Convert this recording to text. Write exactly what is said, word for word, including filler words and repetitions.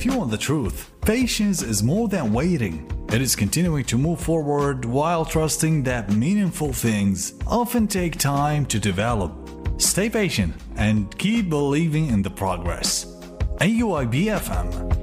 if you want the truth, patience is more than waiting. It is continuing to move forward while trusting that meaningful things often take time to develop. Stay patient and keep believing in the progress. A U I B F M